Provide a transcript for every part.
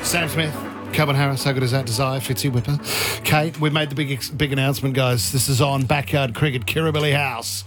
Sam Smith, Calvin Harris, how good is that? Desire, Fitzy, Whipper. Kate, we've made the big announcement, guys. This is on Backyard Cricket, Kirribilli House.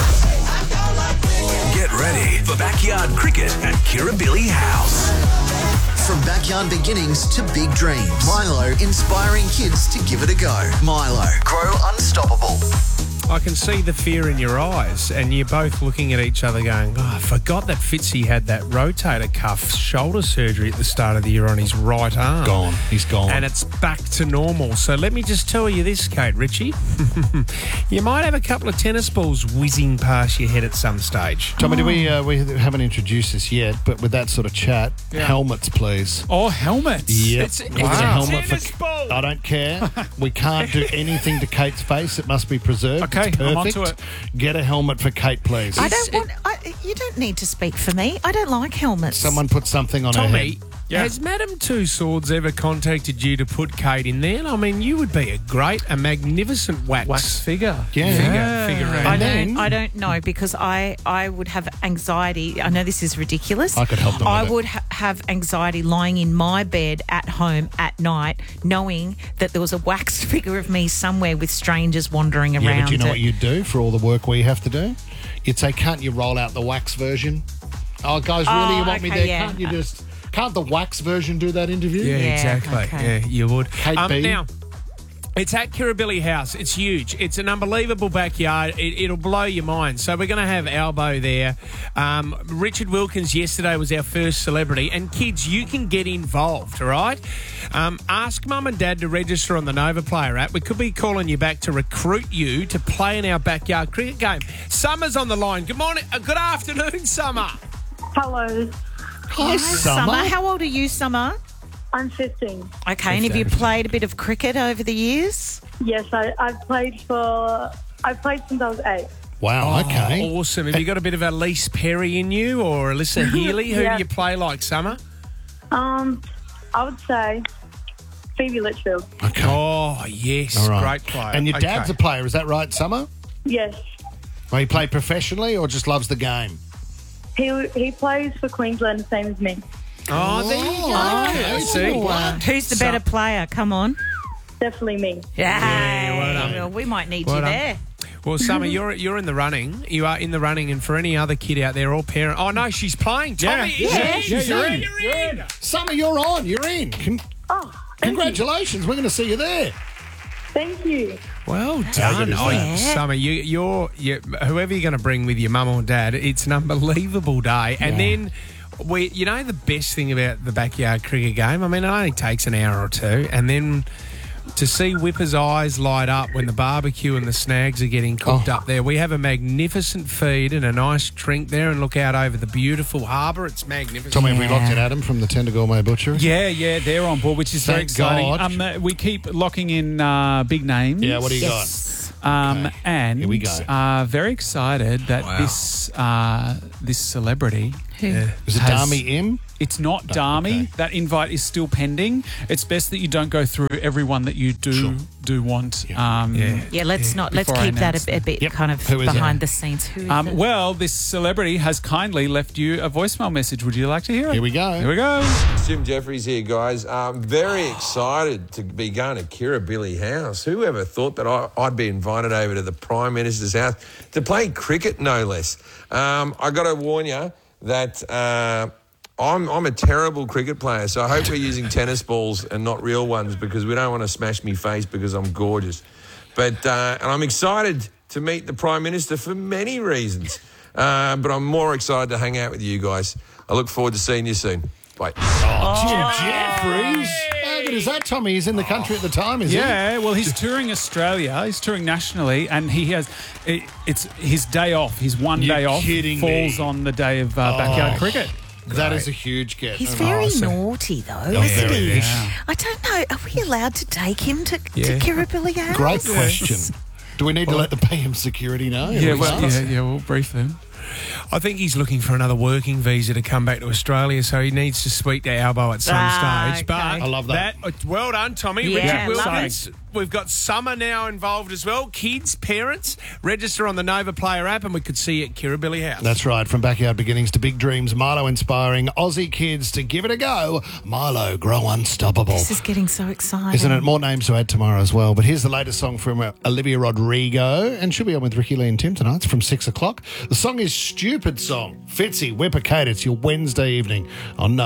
Get ready for Backyard Cricket at Kirribilli House. From backyard beginnings to big dreams, Milo inspiring kids to give it a go. Milo, grow unstoppable. I can see the fear in your eyes, and you're both looking at each other going, I forgot that Fitzy had that rotator cuff shoulder surgery at the start of the year on his right arm. Gone. He's gone. And it's back to normal. So let me just tell you this, Kate Ritchie. You might have a couple of tennis balls whizzing past your head at some stage. Tommy, we haven't introduced this yet, but with that sort of chat, helmets, please. Oh, helmets. Yep. It's a helmet tennis for... ball. I don't care. We can't do anything to Kate's face. It must be preserved. Okay, it's I'm perfect. onto it. Get a helmet for Kate, please. You don't need to speak for me. I don't like helmets. Someone put something on her Tommy, head. has Madame Two Swords ever contacted you to put Kate in there? I mean, you would be a magnificent wax figure. Yeah. figurine. I don't know because I would have anxiety. I know this is ridiculous. I could help them with I it. would have anxiety lying in my bed at home at night knowing that there was a waxed figure of me somewhere with strangers wandering around. Yeah, but do you know it. what you do for all the work we have to do? You'd say, can't you roll out the wax version? Oh, guys, really? You want me okay, there? yeah. Can't you just... Can't the wax version do that interview? Yeah, Yeah, exactly. okay. Yeah, you would. Kate B. Now, it's at Kirribilli House. It's huge. It's an unbelievable backyard. It'll blow your mind. So we're going to have Albo there. Richard Wilkins yesterday was our first celebrity. And kids, you can get involved, all right? Ask Mum and Dad to register on the Nova Player app. We could be calling you back to recruit you to play in our backyard cricket game. Summer's on the line. Good morning. Good afternoon, Summer. Hello, Hi, Summer. How old are you, Summer? I'm 15. Okay, and have you played a bit of cricket over the years? Yes, I've played since I was 8. Wow, okay. Awesome. Have you got a bit of Elise Perry in you or Alyssa Healy? Who Yeah. do you play like, Summer? I would say Phoebe Litchfield. Okay. Oh, yes. All right. Great player. And your dad's a Okay. player, is that right, Summer? Yes, Well, he played professionally or just loves the game? he plays for Queensland the same as me. Oh, there you go. okay. See? Who's the better player? Come on. Definitely me. Yeah, well done. well, we might need Well you done. there. Well, Summer, you're in the running. You are in the running, and for any other kid out there or parent... Oh, no, she's playing. Tommy, you're in. Summer, you're on. You're in. Congratulations. We're going to see you there. Thank you. Well good done. is Oh, that? Summer, you're whoever you're going to bring with your mum or dad, it's an unbelievable day. And then... you know the best thing about the backyard cricket game? I mean, it only takes an hour or two, and then to see Whipper's eyes light up when the barbecue and the snags are getting cooked up there. We have a magnificent feed and a nice drink there and look out over the beautiful harbour. It's magnificent. Tommy, have we locked in Adam from the Tender Gourmet Butchery? Yeah, they're on board, which is very Thank exciting. God. We keep locking in big names. Yeah, what do you And Here we go. very excited that this celebrity. Is it has- Dami M? It's not Dami. okay. That invite is still pending. It's best that you don't go through everyone that you do want. Let's Before I keep that announce a bit Yep. kind of Who is it? behind the scenes. Who is it? Well, this celebrity has kindly left you a voicemail message. Would you like to hear it? Here we go. Here we go. Jim Jeffries here, guys. Very excited to be going to Kirribilli House. Who ever thought that I'd be invited over to the Prime Minister's house to play cricket, no less? I got to warn you that I'm a terrible cricket player, so I hope we're using tennis balls and not real ones because we don't want to smash me face because I'm gorgeous. But and I'm excited to meet the Prime Minister for many reasons. But I'm more excited to hang out with you guys. I look forward to seeing you soon. Bye. Jim Jeffries. How good is that, Tommy? He's in the country at the time, is he? Yeah, well, he's touring Australia. He's touring nationally, and he has it's his day off. His one You're day off kidding falls me. on the day of backyard cricket. That is a huge get. He's very naughty, though, isn't very, he? yeah. I don't know. Are we allowed to take him to Kirribilli House? Great question. Do we need to let the PM security know? Yeah, we'll brief them. I think he's looking for another working visa to come back to Australia, so he needs to speak to Albo at some stage. okay. But I love that. well done, Tommy. Yeah, Richard love Wilkins. We've got Summer now involved as well. Kids, parents, register on the Nova Player app, and we could see you at Kirribilli House. That's right. From backyard beginnings to big dreams, Milo inspiring Aussie kids to give it a go. Milo, grow unstoppable. This is getting so exciting. Isn't it? More names to add tomorrow as well. But here's the latest song from Olivia Rodrigo, and she'll be on with Ricky Lee and Tim tonight. It's from 6 o'clock. The song is Stupid Song. Fitzy, Whipper Kate. It's your Wednesday evening on